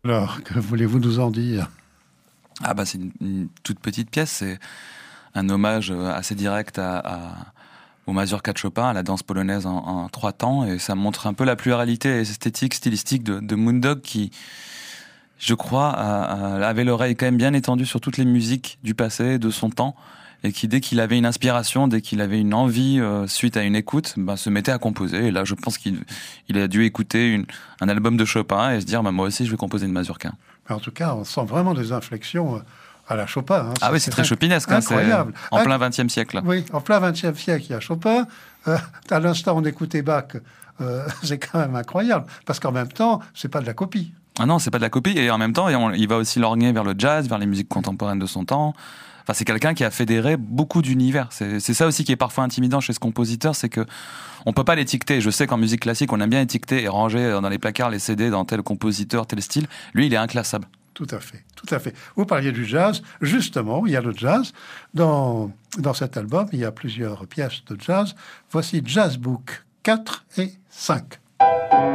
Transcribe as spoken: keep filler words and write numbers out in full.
Alors, que voulez-vous nous en dire? Ah bah c'est une, une toute petite pièce, c'est un hommage assez direct à, à, au mazurka de Chopin, à la danse polonaise en, en trois temps, et ça montre un peu la pluralité esthétique, stylistique de, de Moondog qui, je crois, a, a, avait l'oreille quand même bien étendue sur toutes les musiques du passé, de son temps, et qui, dès qu'il avait une inspiration, dès qu'il avait une envie euh, suite à une écoute, bah, se mettait à composer. Et là, je pense qu'il il a dû écouter une, un album de Chopin et se dire, bah, moi aussi, je vais composer une mazurka. Mais en tout cas, on sent vraiment des inflexions à la Chopin. Hein. Ah c'est, oui, c'est, c'est très chopinesque. Hein, incroyable. C'est en plein vingtième siècle. Oui, en plein vingtième siècle, il y a Chopin. Euh, à l'instant, on écoutait Bach. Euh, c'est quand même incroyable. Parce qu'en même temps, c'est pas de la copie. Ah non, c'est pas de la copie. Et en même temps, il va aussi lorgner vers le jazz, vers les musiques contemporaines de son temps. Enfin, c'est quelqu'un qui a fédéré beaucoup d'univers. C'est, c'est ça aussi qui est parfois intimidant chez ce compositeur, c'est que on peut pas l'étiqueter. Je sais qu'en musique classique, on aime bien étiqueter et ranger dans les placards les C D dans tel compositeur, tel style. Lui, il est inclassable. Tout à fait, tout à fait. Vous parliez du jazz. Justement, il y a le jazz. Dans, dans cet album, il y a plusieurs pièces de jazz. Voici Jazz Book quatre et cinq.